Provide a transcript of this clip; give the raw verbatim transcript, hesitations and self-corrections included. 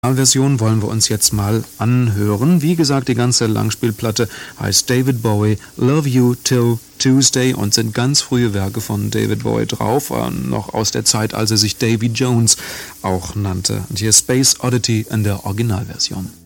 Version wollen wir uns jetzt mal anhören. Wie gesagt, die ganze Langspielplatte heißt David Bowie, Love You Till Tuesday und sind ganz frühe Werke von David Bowie drauf, äh, noch aus der Zeit, als er sich Davy Jones auch nannte. Und hier Space Oddity in der Originalversion.